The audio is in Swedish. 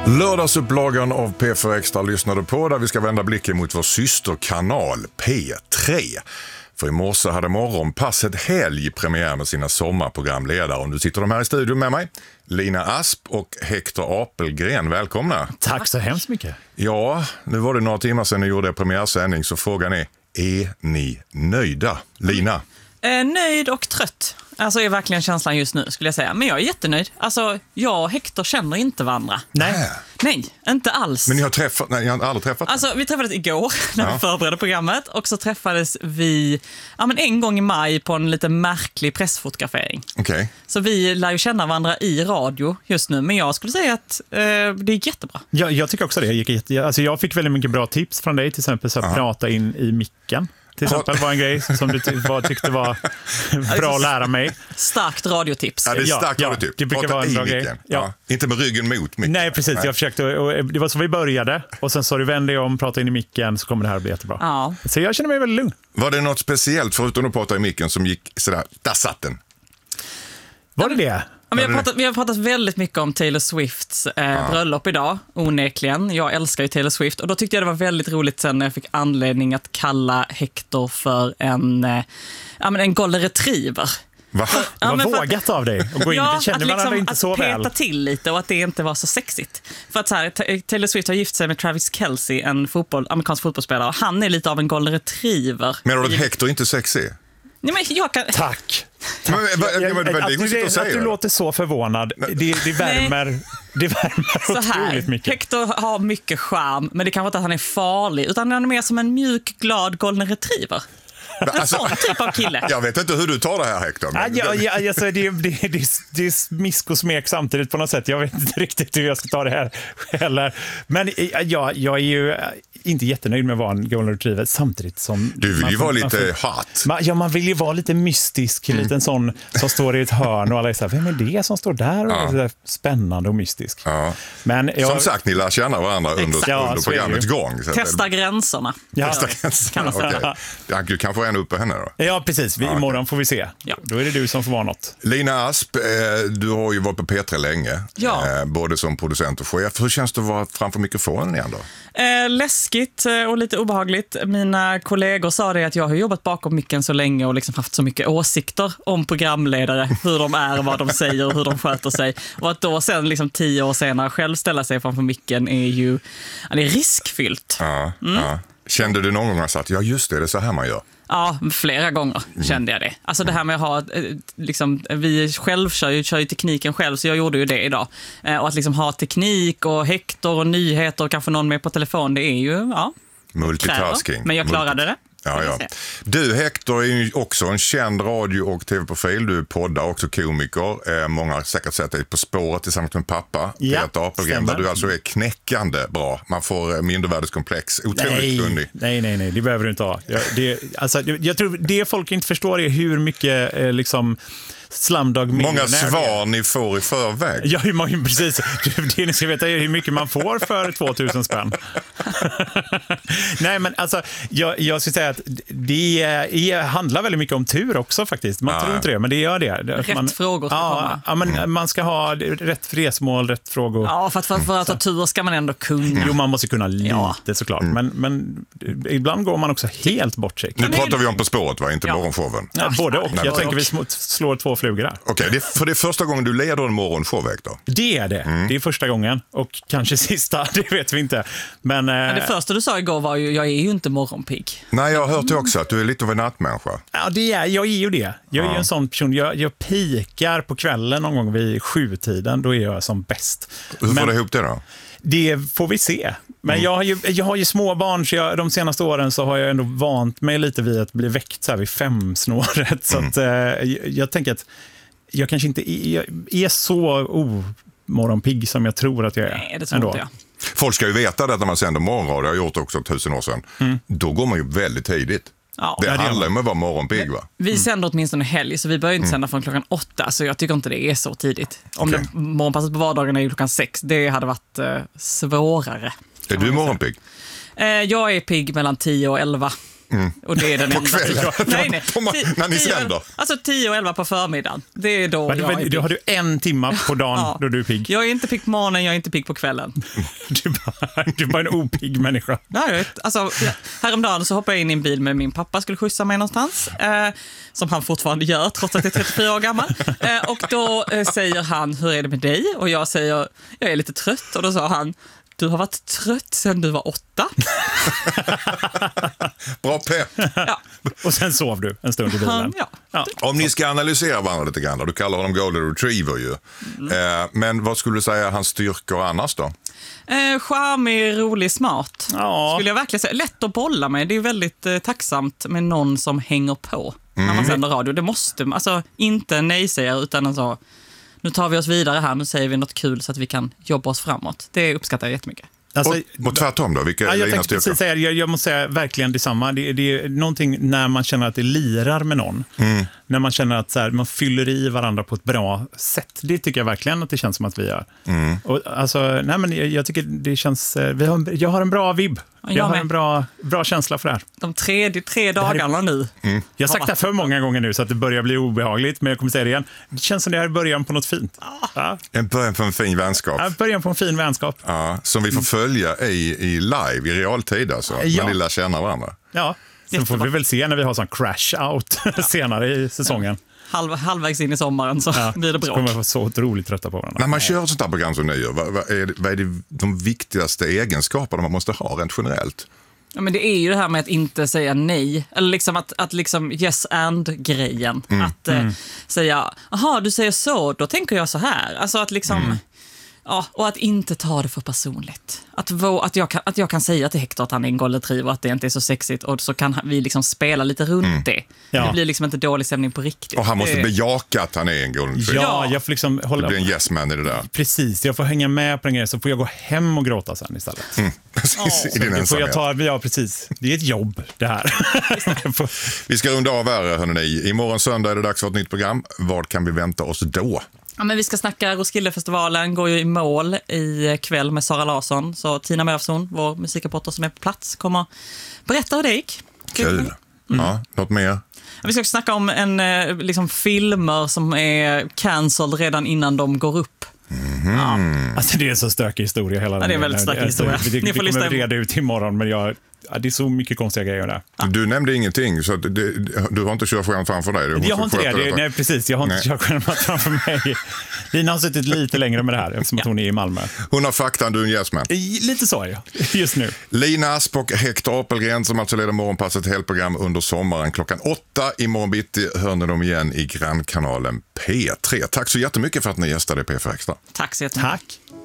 Lördagsupplagan av P4 Extra lyssnade på, där vi ska vända blicken mot vår systerkanal P3. För i morse hade Morgonpasset helgpremiär med sina sommarprogramledare. Och nu sitter de här i studion med mig, Lina Asp och Hector Apelgren. Välkomna. Tack så hemskt mycket. Ja, nu var det några timmar sedan ni gjorde premiärsändning, så frågan är ni nöjda? Lina? Nöjd och trött. Alltså är verkligen känslan just nu, skulle jag säga. Men jag är jättenöjd. Alltså, jag och Hector känner inte varandra. Nej, inte alls. Men ni har träffat? Nej, ni har aldrig träffat? Alltså, vi träffades igår när vi förberedde programmet. Och så träffades vi en gång i maj på en lite märklig pressfotografering. Okay. Så vi lär ju känna varandra i radio just nu. Men jag skulle säga att det är jättebra. Jag tycker också det. Jag fick väldigt mycket bra tips från dig, till exempel så att prata in i micken. Till exempel var en grej som du tyckte var bra att lära mig. Starkt radiotips. Ja, det är starkt radiotips. Det brukar vara en bra grej. Ja. Inte med ryggen mot micken. Nej, precis. Jag försökte, och det var så vi började. Och sen så du vände dig om, prata in i micken, så kommer det här att bli jättebra. Ja. Så jag känner mig väldigt lugn. Var det något speciellt, förutom att prata i micken, som gick sådär, där satt den? Var det det? Vi har pratat väldigt mycket om Taylor Swifts bröllop idag, onekligen. Jag älskar ju Taylor Swift, och då tyckte jag det var väldigt roligt sen när jag fick anledning att kalla Hector för en golden retriever. Va? Det var vågat av dig att gå in. Det kände man inte så väl. Att peta till lite och att det inte var så sexigt. För att så här, Taylor Swift har gift sig med Travis Kelce, en amerikansk fotbollsspelare. Han är lite av en golden retriever. Men att Hector inte sexig? Nej, men jag kan... Tack. Att du låter så förvånad. Det värmer otroligt mycket. Hector har mycket charm, men det kanske inte att han är farlig, utan han är mer som en mjuk, glad golden retriever. En sån typ av kille. Jag vet inte hur du tar det här, Hector. Det är smisk och smek samtidigt på något sätt. Jag vet inte riktigt hur jag ska ta det här heller. Men jag är ju inte jättenöjd med att vara en golden retriever, samtidigt som... Du vill ju vara lite hot. Man vill ju vara lite mystisk, lite en sån som står i ett hörn och alla är så här, vem är det som står där? Och är spännande och mystisk. Ja. Men som sagt, ni lär känna varandra under programmets gång. Testa gränserna. Testa gränserna, okej. Du kan få en upp på henne då. Ja, precis. Imorgon får vi se. Ja. Då är det du som får vara något. Lina Asp, du har ju varit på P3 länge. Ja. Både som producent och chef. Hur känns det att vara framför mikrofonen igen då? Läskigt och lite obehagligt. Mina kollegor sa det att jag har jobbat bakom micken så länge och liksom haft så mycket åsikter om programledare, hur de är, vad de säger, hur de sköter sig. Och att då sen liksom 10 år senare själv ställa sig framför micken är ju det är riskfyllt. Ja. Kände du någon gång att just det är så här man gör? Ja, flera gånger kände jag det. Alltså det här med att ha, vi själv kör ju tekniken själv, så jag gjorde ju det idag. Och att liksom ha teknik och Hector och nyheter och kanske någon med på telefon, det är ju, multitasking. Kräver. Men jag klarade det. Ja. Du, Hector, är ju också en känd radio- och tv-profil. Du poddar, också komiker. Många har säkert sett dig På spåret tillsammans med pappa. Peter Apelgren, där du alltså är knäckande bra. Man får mindervärdeskomplex. Otroligt kunnig. Nej, det behöver du inte ha. Jag tror det folk inte förstår är hur mycket Slumdog många svar ni får i förväg. Ja, precis. Det ni ska veta är hur mycket man får för 2000 spänn. Nej, men alltså, jag skulle säga att det handlar väldigt mycket om tur också faktiskt. Man tror inte det, men det gör det. Rätt frågor ska komma. Ja, men man ska ha rätt resmål, rätt frågor. Ja, för att ha tur ska man ändå kunna. Jo, man måste kunna lite såklart. Men ibland går man också helt bort sig. Nu pratar vi om På spåret, va? Inte morgonshowen. Ja, både och. Jag tänker vi slår 2 flugor där. Okej, för det är första gången du leder en morgonshow, Hector. Det är det. Det är första gången. Och kanske sista, det vet vi inte. Men det första du sa igår var ju, jag är ju inte morgonpigg. Nej, jag har hört det också, att du är lite av en nattmänniska. Ja, jag är ju det. Jag är ju en sån person. Jag pikar på kvällen någon gång vid 7-tiden. Då är jag som bäst. Hur får du ihop det då? Det får vi se. Men jag har ju små barn, så de senaste åren så har jag ändå vant mig lite vid att bli väckt så här vid 5-snåret. Så att jag tänker att jag kanske inte är så morgonpigg som jag tror att jag är. Nej, det tror inte jag. Folk ska ju veta det när man sänder morgonradio. Jag har gjort det också 1000 år sedan. Då går man ju väldigt tidigt. Ja, det handlar om att vara morgonpigg, va? Vi sänder åtminstone helg, så vi börjar inte sända från 8, så jag tycker inte det är så tidigt. Om det morgonpasset på vardagen är 6, det hade varit svårare. Är du morgonpigg? Jag är pigg mellan 10 och 11. Och det är den enda kvällen? Nej. När ni sänder? Alltså 10 och 11 på förmiddagen. Det är då jag är pigg. Då har du 1 timme på dagen då du är pigg. Jag är inte pigg på morgonen, jag är inte pigg på kvällen. Du är bara en opigg människa. Nej, alltså, häromdagen så hoppade jag in i en bil med min pappa, skulle skjutsa mig någonstans. Som han fortfarande gör, trots att jag är 34 år gammal. Och då säger han, hur är det med dig? Och jag säger, jag är lite trött. Och då sa han, du har varit trött sedan du var 8. Bra pepp. Ja. Och sen sov du en stund i bilen. Ja. Om ni ska analysera varandra lite grann, du kallar honom golden retriever ju. Men vad skulle du säga hans styrkor annars då? Charmig, rolig, smart. Ja. Skulle jag verkligen säga. Lätt att bolla med. Det är väldigt tacksamt med någon som hänger på när man sänder radio. Det måste, alltså inte nej-sägare utan alltså, nu tar vi oss vidare här, nu säger vi något kul så att vi kan jobba oss framåt. Det uppskattar jag jättemycket. Alltså, och tvärtom då? Vilka är dina styrkor? Jag måste säga verkligen detsamma. Det är någonting när man känner att det lirar med någon. När man känner att så här, man fyller i varandra på ett bra sätt. Det tycker jag verkligen att det känns som att vi gör. Och, alltså, nej, men jag tycker det känns... jag har en bra vibb. Jag har en bra känsla för det här. De tre dagarna nu. Jag har sagt det för många gånger nu så att det börjar bli obehagligt. Men jag kommer säga det igen. Det känns som det här är början på något fint. Ja. En början på en fin vänskap. Ja, början på en fin vänskap. Ja, som vi får följa i live, i realtid alltså. Ja. När ni lär känna varandra. Ja, sen får vi väl se när vi har sån crash-out senare i säsongen. Halvvägs in i sommaren så blir det bra. Så kommer vi vara så otroligt trötta på varandra. När man kör ett sånt här program som ni gör, vad är de viktigaste egenskaperna man måste ha rent generellt? Ja, men det är ju det här med att inte säga nej. Eller liksom att liksom yes and-grejen. Att säga, aha, du säger så, då tänker jag så här. Alltså att liksom... Ja, och att inte ta det för personligt. Att jag kan säga till Hector att han är en golden retriever och att det inte är så sexigt och så kan vi liksom spela lite runt det. Ja. Det blir liksom inte dålig stämning på riktigt. Och han måste bejaka att han är en golden retriever. Ja, jag får liksom hålla... Det blir en yes man i det där. Precis, jag får hänga med på den grejen så får jag gå hem och gråta sen istället. Precis, i din ensamhet. Ja, precis. Det är ett jobb det här. Vi ska runda av här, hörrni. Imorgon söndag är det dags för ett nytt program. Vad kan vi vänta oss då? Ja, men vi ska snacka Roskildefestivalen, går ju i mål i kväll med Sara Larsson. Så Tina Mövsson, vår musikreporter som är på plats, kommer berätta hur det gick. Kul. Ja, något mer? Vi ska också snacka om liksom filmer som är cancelled redan innan de går upp. Ja. Alltså det är så stökig historia hela den. Det är väldigt stökig historia. Vi kommer reda ut imorgon, men det är så mycket konstiga grejer där. Du nämnde ingenting, så du har inte körskärm framför dig. Jag har inte det. Nej, precis. Jag har inte körskärmat framför mig. Lina har suttit lite längre med det här eftersom att hon är i Malmö. Hon har faktan, du är en yes man. Lite så, ja. Just nu. Lina Asp och Hector Apelgren som alltså leder Morgonpasset helprogram under sommaren. 8:00 imorgon bitti hör ni dem igen i grannkanalen P3. Tack så jättemycket för att ni gästade P4 Extra. Tack så jättemycket. Tack.